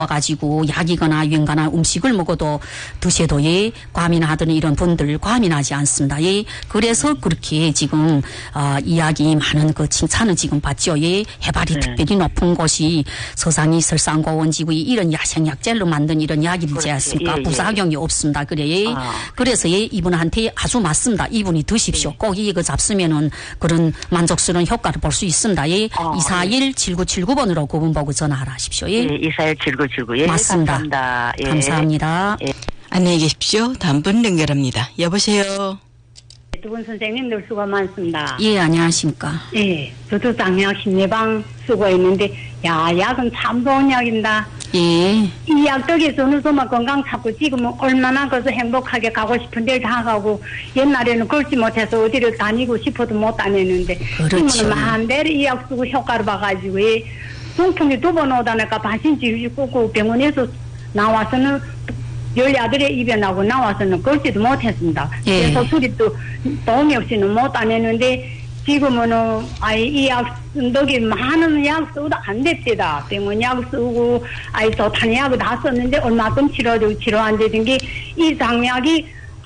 가지고 약이거나 유행가나 음식을 먹어도 드셔도 예 과민을 하던 이런 분들 과민하지 않습니다. 예 그래서 그렇게 지금 이야기 많은 그 칭찬을 지금 받죠. 예 해발이 특별히 높은 곳이 서상이 설상고 원지구이 이런 야생약재로 만든 이런 약이지 않습니까? 부작용이 없습니다. 그래 예. 그래서 예 이분한테 아주 맞습니다. 이분이 드십시오. 꼭 이거 잡수면은 그런 만족스러운 효과를 볼 수 있습니다. 예 241-7979번으로 그분 보고 전화를 하십시오. 예 241-7979 예, 맞습니다. 감사합니다. 예. 감사합니다. 예. 안녕히 계십시오. 다음 분 연결합니다. 여보세요. 두 분 선생님들 수고 많습니다. 예, 안녕하십니까. 예, 저도 당뇨 심리방 쓰고 있는데, 야, 약은 참 좋은 약입니다. 예. 이 약 덕에 저는 정말 건강 찾고 지금은 얼마나 그래서 행복하게 가고 싶은 데를 다 가고 옛날에는 걷지 못해서 어디를 다니고 싶어도 못 다녔는데 그렇죠. 지금은 마음대로 이 약 쓰고 효과를 봐가지고 중풍이 2번 오다니까 반신질질 꽂고 병원에서 나와서는 18의 입에 나고 나와서는 걷지도 못했습니다. 예. 그래서 수립도 도움이 없이는 못 다녔는데 지금은 이 약 쓴 덕에 많은 약 써도 안 됩니다. 병원 약 쓰고 좋다는 약을 다 썼는데 얼마큼 치료 안 되던 게 이 장약이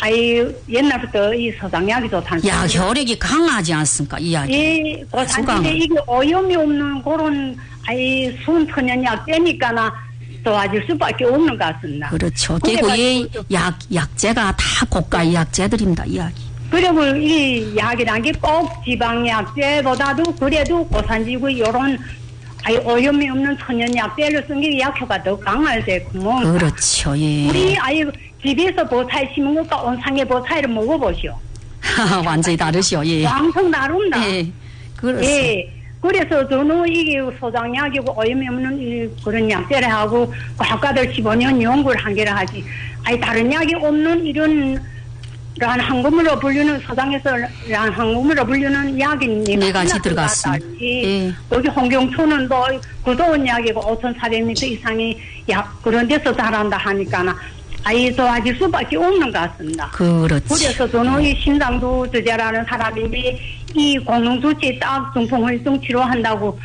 옛날부터 이 서장약이 좋다는 야, 혈액이 강하지 않습니까? 이 약이. 예, 고산인데 이게 오염이 없는 그런 순 천연약 되니까나 도와줄 수밖에 없는 것 같습니다. 그렇죠. 그리고 이 약재가 다 고가 약재들입니다. 이 약이. 그리고 이 약이란 게 꼭 지방약재보다도 그래도 고산지구 이런 오염이 없는 천연약재를 쓴 게 약효가 더 강할때 그렇죠. 예. 우리 집에서 보살 심은 것과 온상의 보살을 먹어보시오. 완전히 다르시오. 예. 완전 다릅니다. 예. 그렇습니다. 예. 그래서 저는 이게 소장약이고 오염이 없는 그런 약재를 하고 과학가들 15년 연구를 한 개를 하지. 다른 약이 없는 이런 한금으로 불리는 서장에서 한금으로 불리는 약이 네 가지 들어갔습니다. 예. 여기 홍경초는 또 구도원 약이고 5,400m 이상의 약 그런 데서 자란다 하니까 좋아질 수밖에 없는 것 같습니다. 그렇지. 그래서 저는 이 심장도 저자라는 사람인데 이 공농조치에 딱 중풍혈증 치료한다고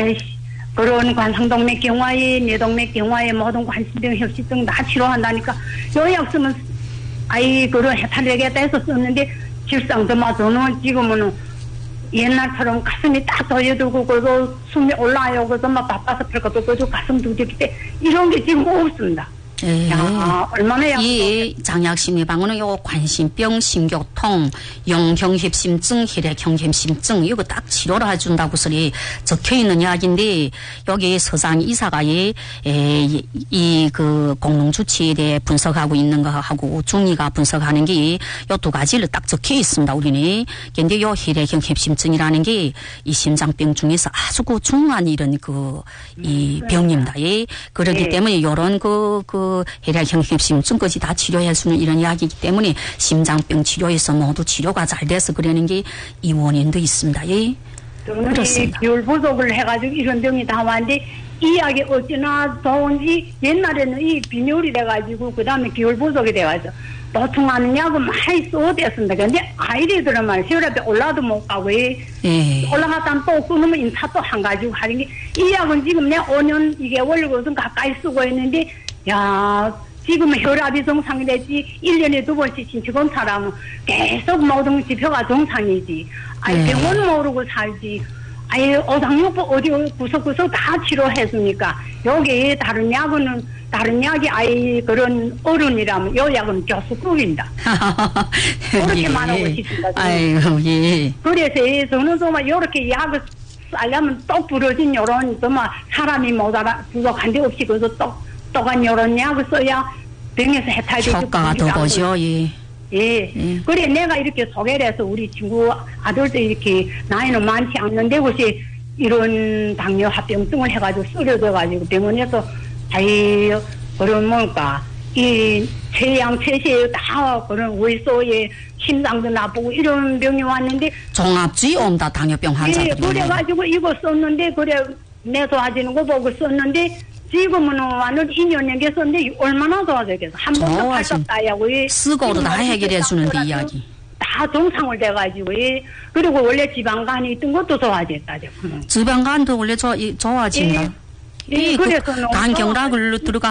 그런 관상동맥 경화에 뇌동맥 경화에 모든 관심병 협시증 다 치료한다니까 요 약 쓰면 그런 해탈되겠다 해서 썼는데 실상 정말 저는 지금은 옛날처럼 가슴이 딱 조여들고 그래서 숨이 올라요. 그래서 막 바빠서 별 것도 없고 가슴 두드릴 때 이런 게 지금 없습니다. 예. 얼마나 이 장약심리방은 요 관심병, 심교통, 용경혈심증, 혈액형심증 이거 딱 치료를 해준다고 소리 적혀 있는 약인데 여기 서장 이사가 이 그 공농주치에 대해 분석하고 있는 거하고 중의가 분석하는 게 요 두 가지를 딱 적혀 있습니다. 우리는 근데 요 혈액형심증이라는 게 이 심장병 중에서 아주 그 중요한 이런 이 병입니다. 예. 그렇기 때문에 요런 혈액형심증까지 다 치료할 수 있는 이런 약이기 때문에 심장병 치료에서 모두 치료가 잘 돼서 그러는 게 이 원인도 있습니다. 예. 저는 기울 부족을 해가지고 이런 병이 다 왔는데 이 약이 어찌나 좋은지 옛날에는 이 빈혈이 돼가지고 그 다음에 기울 부족이 돼가지고 보통하는 약은 많이 써댔습니다. 근데 아이들은 혈압이 올라도 못 가고 올라갔다면 또 끊으면 인사 또 한 가지고 하는 게 이 약은 지금 내 5년 2개월이거든 가까이 쓰고 있는데 지금은 혈압이 정상이 되지 1년에 2번씩 신치건 사람은 계속 모든 지표가 정상이지. 병원 모르고 살지. 오장육부 어디 구석구석 다 치료했으니까 여기 다른 약이 그런 어른이라면 요 약은 교수급입니다. 그렇게 말하고 싶습니다. 예. 그래서 저는 정말 이렇게 약을 쓰려면 또 부러진 요런 정말 사람이 모자라 부족한 데 없이 그래서 또한 요런 약을 써야 병에서 해탈되고 효과가 더 보죠. 예. 그래 내가 이렇게 소개를 해서 우리 친구 아들도 이렇게 나이는 많지 않는데 혹시 이런 당뇨 합병증을 해가지고 쓰러져가지고 병원에서 그런 이 췌양 췌시에 다 그런 외소에 심장도 나쁘고 이런 병이 왔는데 종합주의 옵니다. 당뇨병 환자들이. 그래가지고 이거 썼는데 내 좋아지는 거 보고 썼는데 지금은 완전 2년 넘게 썼는데 얼마나 좋아졌겠어. 한 번도 팔뚝 따야고 쓰고도 다 해결해 주는데 이야기. 다 정상을 돼가지고 그리고 원래 지방간이 있던 것도 좋아졌다. 지방간도 원래 좋아진다. 예, 그래서 농촌 간경락을 들어가